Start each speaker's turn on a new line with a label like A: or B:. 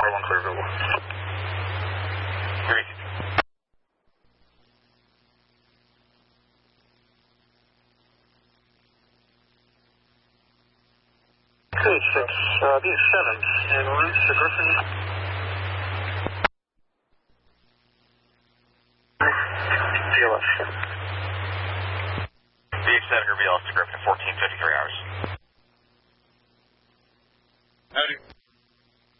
A: R1 clear available. Great. K6, B7, en route to Griffin. DLS.